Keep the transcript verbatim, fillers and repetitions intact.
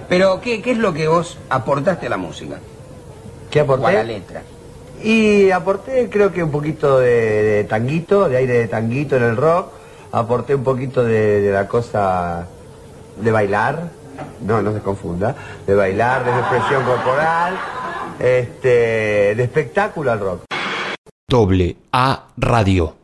Pero, ¿qué, qué es lo que vos aportaste a la música? ¿Qué aporté? O a la letra. Y aporté creo que un poquito de, de tanguito, de aire de tanguito en el rock. Aporté un poquito de, de la cosa de bailar, no, no se confunda, de bailar, de expresión corporal, este, de espectáculo al rock. Doble A Radio.